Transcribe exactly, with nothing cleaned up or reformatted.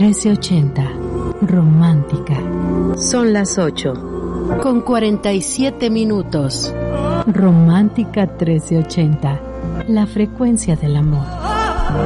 trece ochenta, romántica. Son las ocho, con cuarenta y siete minutos. Romántica trece ochenta, la frecuencia del amor.